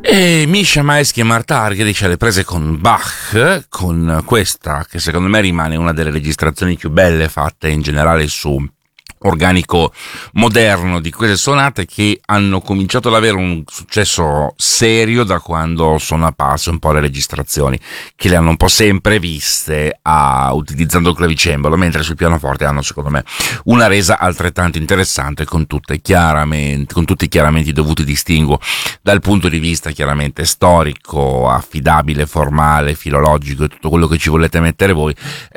E Misha Maeschi e Marta Argerich alle prese con Bach, con questa che secondo me rimane una delle registrazioni più belle fatte in generale su organico moderno di queste sonate, che hanno cominciato ad avere un successo serio da quando sono apparse un po' le registrazioni, che le hanno un po' sempre viste utilizzando il clavicembalo, mentre sul pianoforte hanno secondo me una resa altrettanto interessante, con tutti chiaramente i dovuti distinguo dal punto di vista chiaramente storico, affidabile, formale, filologico e tutto quello che ci volete mettere voi.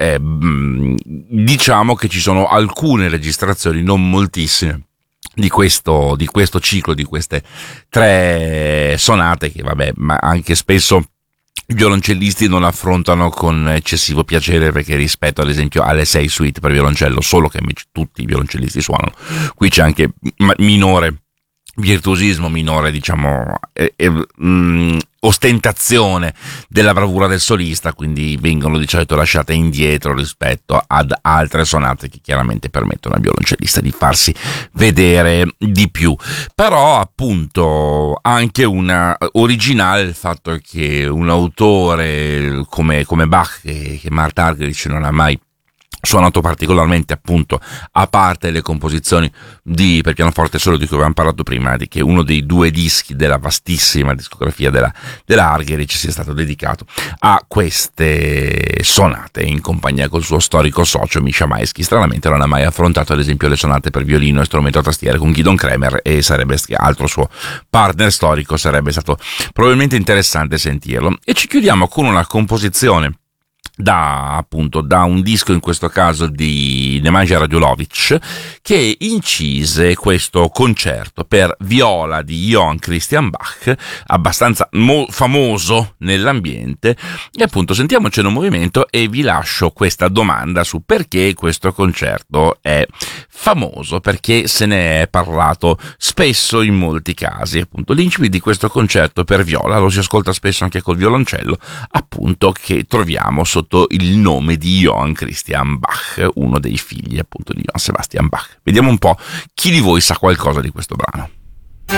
Diciamo che ci sono alcune registrazioni, non moltissime, di questo ciclo, di queste tre sonate che vabbè, ma anche spesso i violoncellisti non affrontano con eccessivo piacere, perché rispetto ad esempio alle 6 suite per violoncello, solo che invece tutti i violoncellisti suonano, qui c'è anche minore virtuosismo, minore diciamo ostentazione della bravura del solista, quindi vengono di solito lasciate indietro rispetto ad altre sonate che chiaramente permettono al violoncellista di farsi vedere di più. Però appunto anche una originale il fatto che un autore come Bach, che Marta Argerich non ha mai suonato particolarmente, appunto, a parte le composizioni per pianoforte solo di cui avevamo parlato prima, di che uno dei 2 dischi della vastissima discografia della Argerich sia stato dedicato a queste sonate in compagnia col suo storico socio Misha Maeschi. Stranamente non ha mai affrontato ad esempio le sonate per violino e strumento a tastiere con Gidon Kremer, e sarebbe altro suo partner storico, sarebbe stato probabilmente interessante sentirlo. E ci chiudiamo con una composizione da un disco, in questo caso di Nemanja Radulovic, che incise questo concerto per viola di Johann Christian Bach, abbastanza famoso nell'ambiente. E appunto sentiamocene un movimento e vi lascio questa domanda su perché questo concerto è famoso, perché se ne è parlato spesso in molti casi. Appunto l'incipit di questo concerto per viola lo si ascolta spesso anche col violoncello, appunto, che troviamo sotto il nome di Johann Christian Bach, uno dei figli appunto di Johann Sebastian Bach. Vediamo un po' chi di voi sa qualcosa di questo brano.